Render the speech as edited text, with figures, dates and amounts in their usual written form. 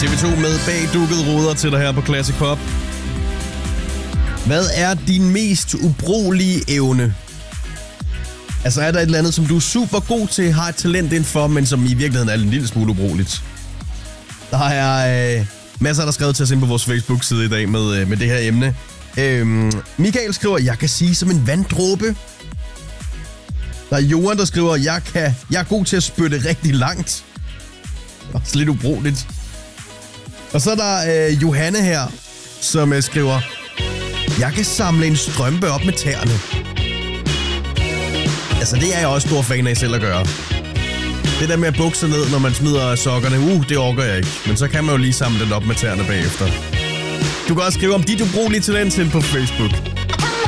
TV2 med bagdukkede ruder til dig her på Classic Pop. Hvad er din mest ubrugelige evne? Altså er der et eller andet, som du er super god til, har et talent indenfor, men som i virkeligheden er en lille smule ubrugeligt? Der er masser, der har skrevet til os ind på vores Facebook-side i dag med det her emne. Michael skriver, jeg kan sige som en vanddråbe. Der er Johan, der skriver, jeg er god til at spytte rigtig langt. Også lidt ubrugeligt. Og så er der Johanne her, som skriver, jeg kan samle en strømpe op med tæerne. Altså, det er jeg også stor fan af selv at gøre. Det der med at bukse ned, når man smider sokkerne, det orker jeg ikke. Men så kan man jo lige samle den op med tæerne bagefter. Du kan også skrive om dit ubrugelige talent til på Facebook.